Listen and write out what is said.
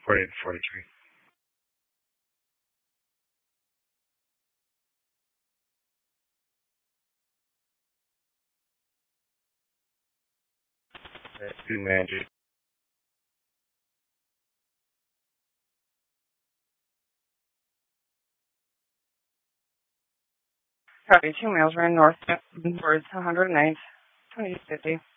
4843. Two manager. 2 miles ran north towards 109th, 2050.